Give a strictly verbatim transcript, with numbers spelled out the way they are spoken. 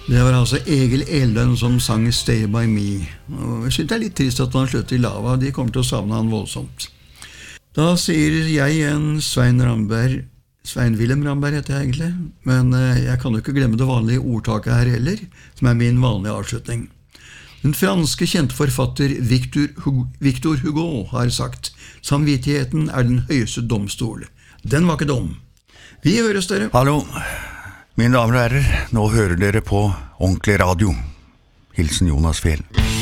Det var altså Egil Eldøen som sang Stay By Me. Og jeg synes det er litt trist at han slutter i Lava. De kommer til å savne han voldsomt. Da sier jeg igjen Svein Ramberg, Svein Willem Ramberg heter jeg egentlig, men jeg kan jo ikke glemme det vanlige ordtaket her heller, som er min vanlige avslutning. Den franske kjente forfatter Victor Hugo, Victor Hugo har sagt, samvittigheten er den høyeste domstol. Den var ikke dum. Vi høres dere. Hallo, mine damer og herrer, nå hører dere på Ordentlig Radio. Hilsen Jonas Fjell.